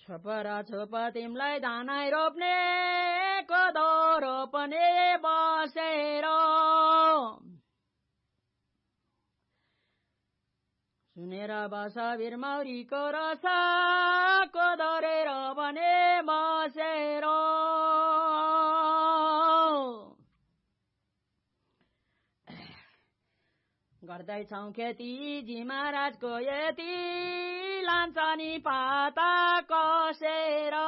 छोपरा छोप तिमलाई धानै रोप्ने कोदो रोप्ने बसेर सुनेर बस वीरमौरीको रस कोदो रे रोप्ने बसेर गर्दैछौ खेती जी महाराजको यति लान्छ नि पाता कसेर